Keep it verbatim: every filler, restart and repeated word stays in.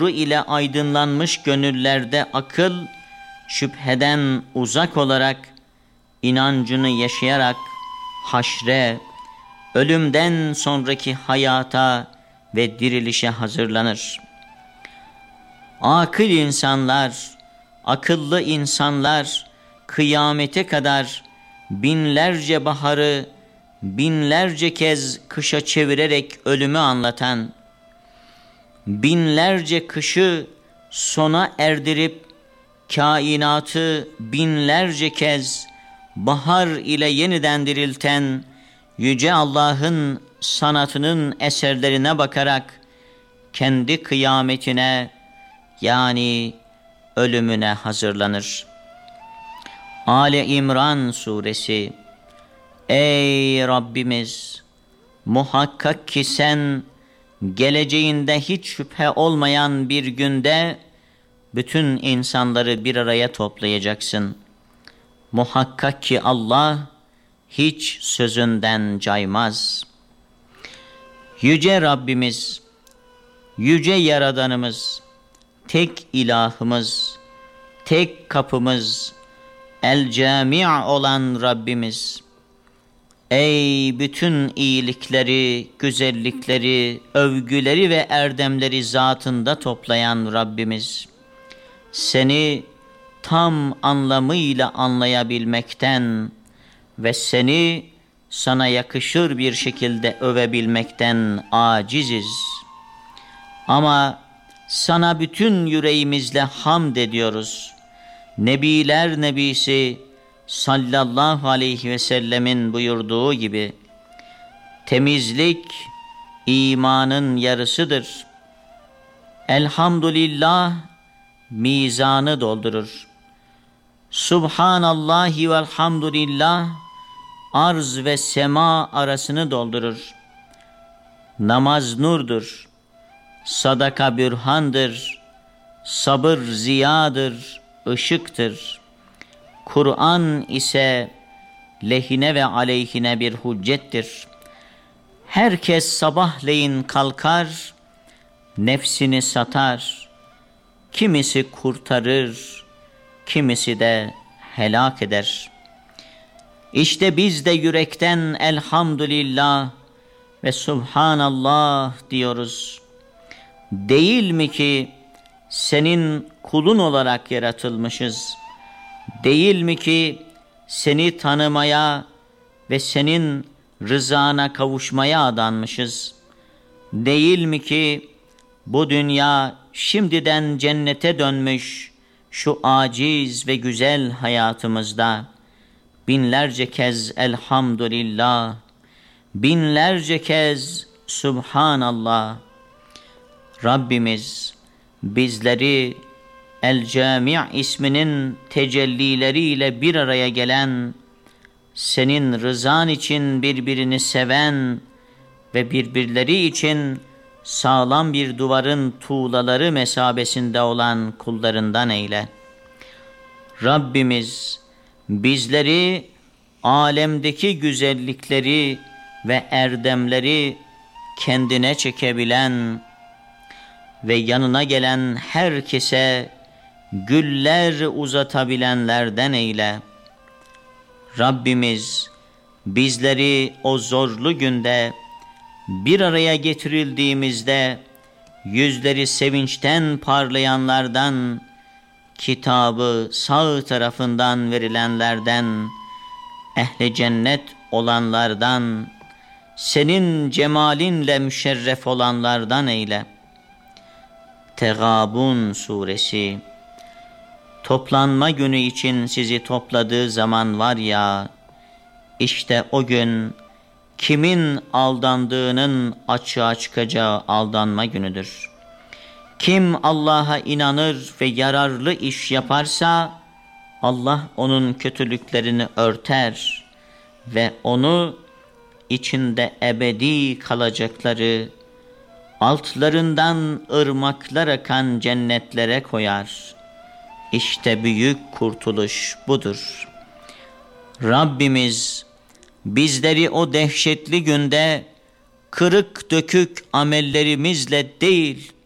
ile aydınlanmış gönüllerde akıl, şüpheden uzak olarak, inancını yaşayarak haşre, ölümden sonraki hayata ve dirilişe hazırlanır. Akıl insanlar, akıllı insanlar kıyamete kadar binlerce baharı binlerce kez kışa çevirerek ölümü anlatan, binlerce kışı sona erdirip kainatı binlerce kez bahar ile yeniden dirilten Yüce Allah'ın sanatının eserlerine bakarak kendi kıyametine, yani ölümüne hazırlanır. Ali İmran Suresi. Ey Rabbimiz! Muhakkak ki sen geleceğinde hiç şüphe olmayan bir günde bütün insanları bir araya toplayacaksın. Muhakkak ki Allah hiç sözünden caymaz. Yüce Rabbimiz, yüce Yaradanımız, tek ilahımız, tek kapımız, el-Cami' olan Rabbimiz, ey bütün iyilikleri, güzellikleri, övgüleri ve erdemleri zatında toplayan Rabbimiz, seni tam anlamıyla anlayabilmekten ve seni sana yakışır bir şekilde övebilmekten aciziz. Ama sana bütün yüreğimizle hamd ediyoruz. Nebiler Nebisi sallallahu aleyhi ve sellemin buyurduğu gibi, temizlik imanın yarısıdır. Elhamdülillah mizanı doldurur. Subhanallahi velhamdülillah arz ve sema arasını doldurur. Namaz nurdur, sadaka bürhandır, sabır ziyadır, ışıktır. Kur'an ise lehine ve aleyhine bir hüccettir. Herkes sabahleyin kalkar, nefsini satar. Kimisi kurtarır, kimisi de helak eder. İşte biz de yürekten elhamdülillah ve subhanallah diyoruz. Değil mi ki senin kulun olarak yaratılmışız? Değil mi ki seni tanımaya ve senin rızana kavuşmaya adanmışız? Değil mi ki bu dünya şimdiden cennete dönmüş şu aciz ve güzel hayatımızda binlerce kez elhamdülillah, binlerce kez subhanallah. Rabbimiz bizleri El-Cami' isminin tecellileriyle bir araya gelen, senin rızan için birbirini seven ve birbirleri için sağlam bir duvarın tuğlaları mesabesinde olan kullarından eyle. Rabbimiz bizleri alemdeki güzellikleri ve erdemleri kendine çekebilen ve yanına gelen herkese güller uzatabilenlerden eyle. Rabbimiz bizleri o zorlu günde bir araya getirildiğimizde yüzleri sevinçten parlayanlardan, kitabı sağ tarafından verilenlerden, ehli cennet olanlardan, senin cemalinle müşerref olanlardan eyle. Tegabun Suresi. Toplanma günü için sizi topladığı zaman var ya, işte o gün kimin aldandığının açığa çıkacağı aldanma günüdür. Kim Allah'a inanır ve yararlı iş yaparsa, Allah onun kötülüklerini örter ve onu içinde ebedi kalacakları, altlarından ırmaklar akan cennetlere koyar. İşte büyük kurtuluş budur. Rabbimiz bizleri o dehşetli günde kırık dökük amellerimizle değil,